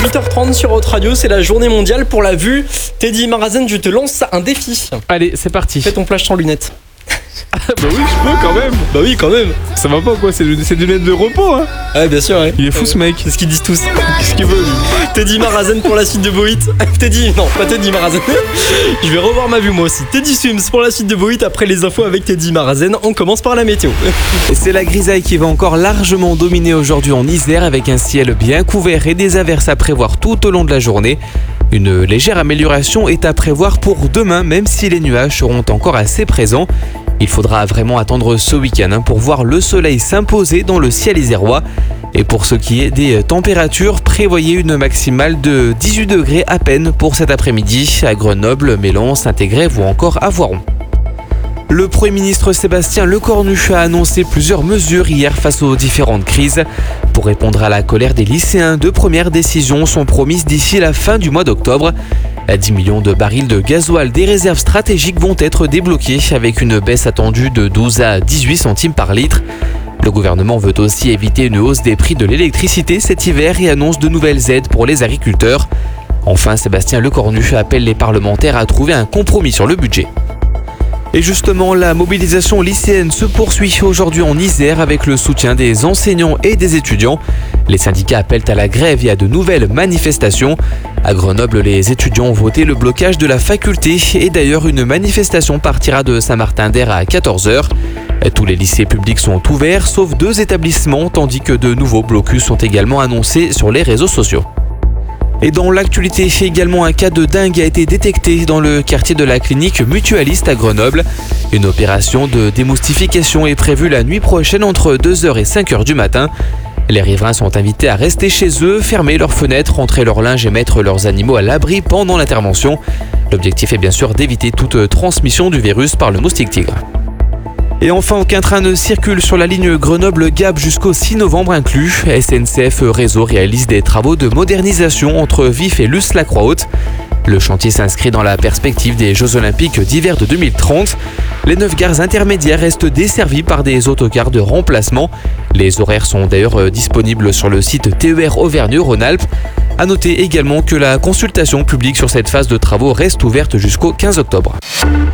8h30 sur Haute Radio, c'est la journée mondiale pour la vue. Teddy Marazen, je te lance un défi. Allez, c'est parti. Fais ton flash sans lunettes. Bah oui, je peux quand même. Bah oui, quand même. Ça va pas quoi, c'est des lunettes de repos hein. Ouais, bien sûr, ouais. Il est fou ce mec. C'est ce qu'ils disent tous. Qu'est-ce qu'il veut lui? Teddy Marazen pour la suite de Beau Hit. Teddy, non, pas Teddy Marazen. Je vais revoir ma vue moi aussi. Teddy Swims pour la suite de Beau Hit après les infos avec Teddy Marazen. On commence par la météo. C'est la grisaille qui va encore largement dominer aujourd'hui en Isère avec un ciel bien couvert et des averses à prévoir tout au long de la journée. Une légère amélioration est à prévoir pour demain même si les nuages seront encore assez présents. Il faudra vraiment attendre ce week-end pour voir le soleil s'imposer dans le ciel isérois. Et pour ce qui est des températures, prévoyez une maximale de 18 degrés à peine pour cet après-midi à Grenoble, Mélan, Saint-Égrève ou encore à Voiron. Le Premier ministre Sébastien Lecornu a annoncé plusieurs mesures hier face aux différentes crises. Pour répondre à la colère des lycéens, de premières décisions sont promises d'ici la fin du mois d'octobre. 10 millions de barils de gasoil des réserves stratégiques vont être débloqués avec une baisse attendue de 12 à 18 centimes par litre. Le gouvernement veut aussi éviter une hausse des prix de l'électricité cet hiver et annonce de nouvelles aides pour les agriculteurs. Enfin, Sébastien Lecornu appelle les parlementaires à trouver un compromis sur le budget. Et justement, la mobilisation lycéenne se poursuit aujourd'hui en Isère avec le soutien des enseignants et des étudiants. Les syndicats appellent à la grève et à de nouvelles manifestations. À Grenoble, les étudiants ont voté le blocage de la faculté et d'ailleurs une manifestation partira de Saint-Martin-d'Air à 14h. Tous les lycées publics sont ouverts sauf 2 établissements tandis que de nouveaux blocus sont également annoncés sur les réseaux sociaux. Et dans l'actualité, également un cas de dingue a été détecté dans le quartier de la clinique mutualiste à Grenoble. Une opération de démoustification est prévue la nuit prochaine entre 2h et 5h du matin. Les riverains sont invités à rester chez eux, fermer leurs fenêtres, rentrer leur linge et mettre leurs animaux à l'abri pendant l'intervention. L'objectif est bien sûr d'éviter toute transmission du virus par le moustique tigre. Et enfin, aucun train ne circule sur la ligne Grenoble-Gap jusqu'au 6 novembre inclus. SNCF Réseau réalise des travaux de modernisation entre Vif et Luce-la-Croix-Haute. Le chantier s'inscrit dans la perspective des Jeux Olympiques d'hiver de 2030. Les 9 gares intermédiaires restent desservies par des autocars de remplacement. Les horaires sont d'ailleurs disponibles sur le site TER Auvergne-Rhône-Alpes. A noter également que la consultation publique sur cette phase de travaux reste ouverte jusqu'au 15 octobre.